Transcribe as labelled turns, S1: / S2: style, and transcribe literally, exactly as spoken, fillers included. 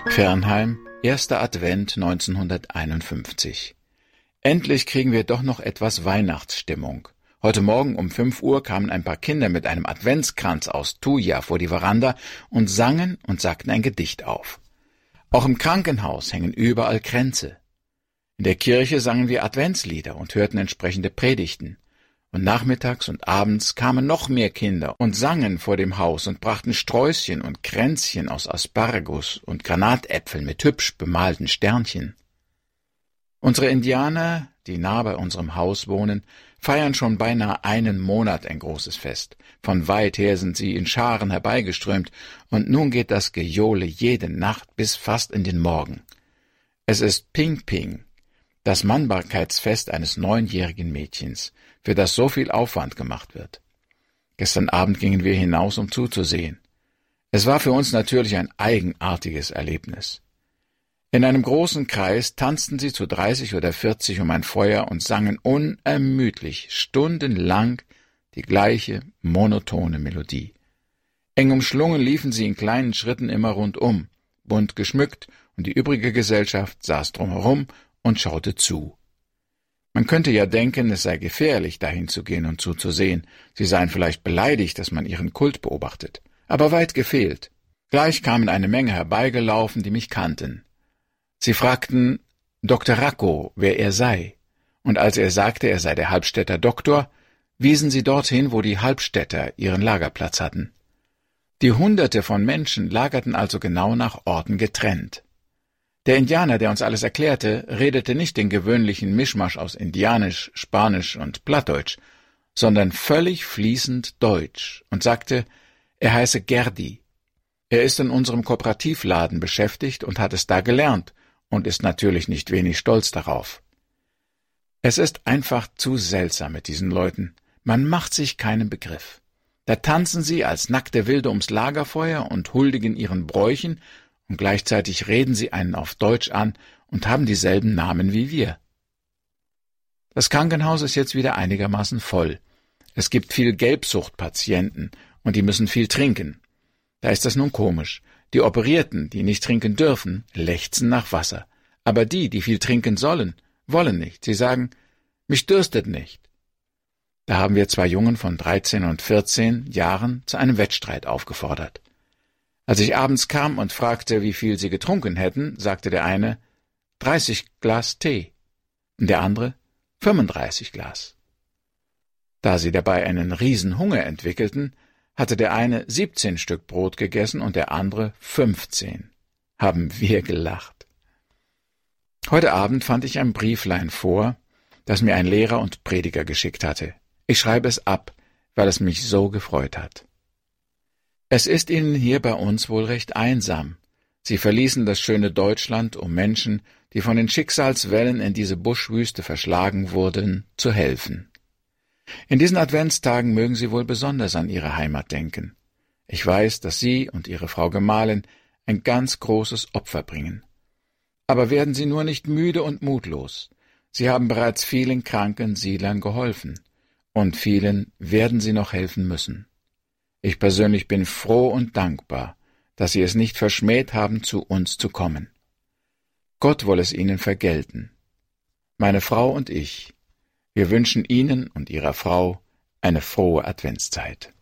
S1: Fernheim, erster Advent neunzehnhunderteinundfünfzig. Endlich kriegen wir doch noch etwas Weihnachtsstimmung. Heute Morgen um fünf Uhr kamen ein paar Kinder mit einem Adventskranz aus Thuja vor die Veranda und sangen und sagten ein Gedicht auf. Auch im Krankenhaus hängen überall Kränze. In der Kirche sangen wir Adventslieder und hörten entsprechende Predigten. Und nachmittags und abends kamen noch mehr Kinder und sangen vor dem Haus und brachten Sträußchen und Kränzchen aus Asparagus und Granatäpfeln mit hübsch bemalten Sternchen. Unsere Indianer, die nah bei unserem Haus wohnen, feiern schon beinahe einen Monat ein großes Fest. Von weit her sind sie in Scharen herbeigeströmt, und nun geht das Gejohle jede Nacht bis fast in den Morgen. Es ist Ping Ping, das Mannbarkeitsfest eines neunjährigen Mädchens, für das so viel Aufwand gemacht wird. Gestern Abend gingen wir hinaus, um zuzusehen. Es war für uns natürlich ein eigenartiges Erlebnis. In einem großen Kreis tanzten sie zu dreißig oder vierzig um ein Feuer und sangen unermüdlich, stundenlang die gleiche monotone Melodie. Eng umschlungen liefen sie in kleinen Schritten immer rundum, bunt geschmückt, und die übrige Gesellschaft saß drumherum und schaute zu. Man könnte ja denken, es sei gefährlich, dahin zu gehen und zuzusehen. Sie seien vielleicht beleidigt, dass man ihren Kult beobachtet. Aber weit gefehlt. Gleich kamen eine Menge herbeigelaufen, die mich kannten. Sie fragten Doktor Racco, wer er sei. Und als er sagte, er sei der Halbstädter Doktor, wiesen sie dorthin, wo die Halbstädter ihren Lagerplatz hatten. Die Hunderte von Menschen lagerten also genau nach Orten getrennt. Der Indianer, der uns alles erklärte, redete nicht den gewöhnlichen Mischmasch aus Indianisch, Spanisch und Plattdeutsch, sondern völlig fließend Deutsch und sagte, er heiße Gerdi. Er ist in unserem Kooperativladen beschäftigt und hat es da gelernt und ist natürlich nicht wenig stolz darauf. Es ist einfach zu seltsam mit diesen Leuten. Man macht sich keinen Begriff. Da tanzen sie als nackte Wilde ums Lagerfeuer und huldigen ihren Bräuchen, und gleichzeitig reden sie einen auf Deutsch an und haben dieselben Namen wie wir. Das Krankenhaus ist jetzt wieder einigermaßen voll. Es gibt viel Gelbsuchtpatienten, und die müssen viel trinken. Da ist das nun komisch. Die Operierten, die nicht trinken dürfen, lechzen nach Wasser. Aber die, die viel trinken sollen, wollen nicht. Sie sagen, mich dürstet nicht. Da haben wir zwei Jungen von dreizehn und vierzehn Jahren zu einem Wettstreit aufgefordert. Als ich abends kam und fragte, wie viel sie getrunken hätten, sagte der eine, dreißig Glas Tee, und der andere, fünfunddreißig Glas. Da sie dabei einen Riesenhunger entwickelten, hatte der eine siebzehn Stück Brot gegessen und der andere fünfzehn. Haben wir gelacht. Heute Abend fand ich ein Brieflein vor, das mir ein Lehrer und Prediger geschickt hatte. Ich schreibe es ab, weil es mich so gefreut hat. Es ist ihnen hier bei uns wohl recht einsam. Sie verließen das schöne Deutschland, um Menschen, die von den Schicksalswellen in diese Buschwüste verschlagen wurden, zu helfen. In diesen Adventstagen mögen sie wohl besonders an ihre Heimat denken. Ich weiß, dass Sie und Ihre Frau Gemahlin ein ganz großes Opfer bringen. Aber werden Sie nur nicht müde und mutlos. Sie haben bereits vielen kranken Siedlern geholfen, und vielen werden Sie noch helfen müssen. Ich persönlich bin froh und dankbar, dass Sie es nicht verschmäht haben, zu uns zu kommen. Gott wolle es Ihnen vergelten. Meine Frau und ich, wir wünschen Ihnen und Ihrer Frau eine frohe Adventszeit.